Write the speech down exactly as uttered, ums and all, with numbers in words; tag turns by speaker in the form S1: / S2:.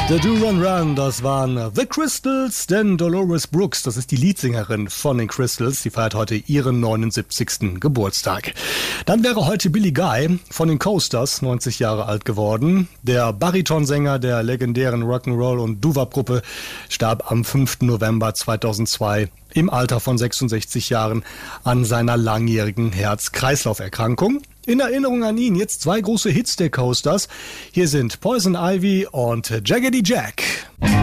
S1: The Do Run Run, das waren The Crystals, denn Dolores Brooks, das ist die Leadsängerin von den Crystals, die feiert heute ihren neunundsiebzigsten Geburtstag. Dann wäre heute Billy Guy von den Coasters neunzig Jahre alt geworden. Der Baritonsänger der legendären Rock'n'Roll- und Doo-Wop-Gruppe starb am fünften November zweitausendzwei im Alter von sechsundsechzig Jahren an seiner langjährigen Herz-Kreislauf-Erkrankung. In Erinnerung an ihn jetzt zwei große Hits der Coasters. Hier sind Poison Ivy und Jaggedy Jack.